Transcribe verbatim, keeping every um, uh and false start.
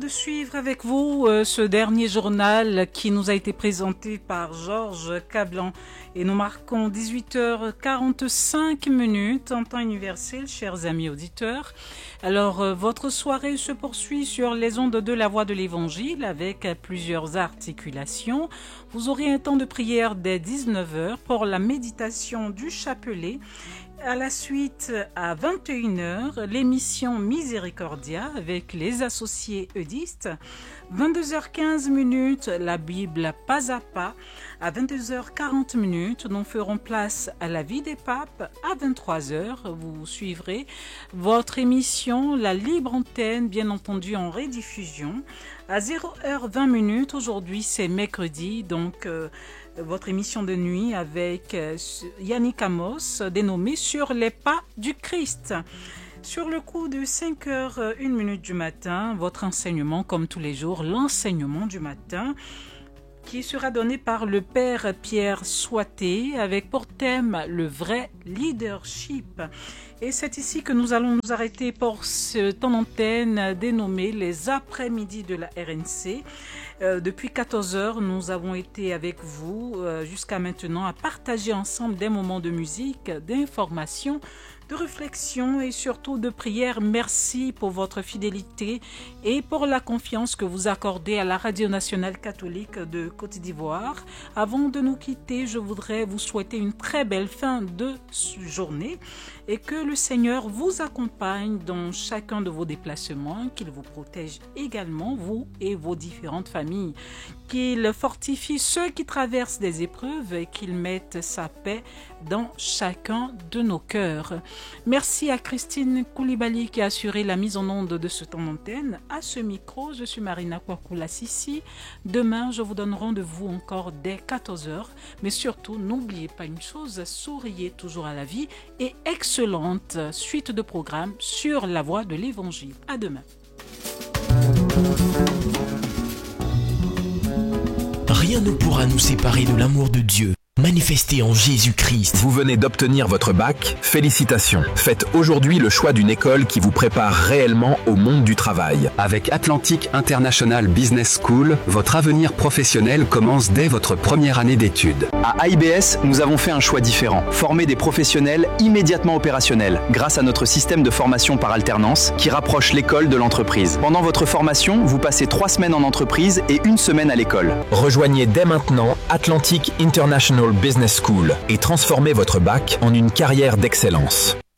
suivre avec vous euh, ce dernier journal qui nous a été présenté par Georges Cablan. Et nous marquons dix-huit heures quarante-cinq minutes en temps universel, chers amis auditeurs. Alors, euh, votre soirée se poursuit sur les ondes de la Voix de l'Évangile avec euh, plusieurs articulations. Vous aurez un temps de prière dès dix-neuf heures pour la méditation du chapelet. À la suite, à vingt et une heures, l'émission Miséricordia avec les associés eudistes. vingt-deux heures quinze minutes, la Bible pas à pas. À vingt-deux heures quarante minutes, nous ferons place à la vie des papes. À vingt-trois heures, vous suivrez votre émission La Libre Antenne, bien entendu en rediffusion. À zéro heure vingt minutes, aujourd'hui c'est mercredi, donc euh, votre émission de nuit avec euh, Yannick Amos, dénommée Sur les pas du Christ. Sur le coup de cinq heures une minute du matin, votre enseignement, comme tous les jours, l'enseignement du matin, qui sera donné par le Père Pierre Soité, avec pour thème le vrai leadership. Et c'est ici que nous allons nous arrêter pour ce temps d'antenne dénommé les après-midi de la R N C. Euh, depuis quatorze heures, nous avons été avec vous euh, jusqu'à maintenant à partager ensemble des moments de musique, d'information, de réflexion et surtout de prière. Merci pour votre fidélité et pour la confiance que vous accordez à la Radio Nationale Catholique de Côte d'Ivoire. Avant de nous quitter, je voudrais vous souhaiter une très belle fin de journée et que le Seigneur vous accompagne dans chacun de vos déplacements, qu'il vous protège également, vous et vos différentes familles, qu'il fortifie ceux qui traversent des épreuves et qu'il mette sa paix dans chacun de nos cœurs. Merci à Christine Koulibaly qui a assuré la mise en onde de ce temps d'antenne. À ce micro, je suis Marina Kwakoula-Sissi. Demain, je vous donne rendez-vous encore dès quatorze heures. Mais surtout, n'oubliez pas une chose, souriez toujours à la vie et excellente suite de programmes sur la Voix de l'Évangile. À demain. Rien ne pourra nous séparer de l'amour de Dieu manifesté en Jésus-Christ. Vous venez d'obtenir votre bac, félicitations. Faites aujourd'hui le choix d'une école qui vous prépare réellement au monde du travail. Avec Atlantic International Business School, votre avenir professionnel commence dès votre première année d'études. À I B S, nous avons fait un choix différent. Former des professionnels immédiatement opérationnels grâce à notre système de formation par alternance qui rapproche l'école de l'entreprise. Pendant votre formation, vous passez trois semaines en entreprise et une semaine à l'école. Rejoignez dès maintenant Atlantic International Business School et transformez votre bac en une carrière d'excellence.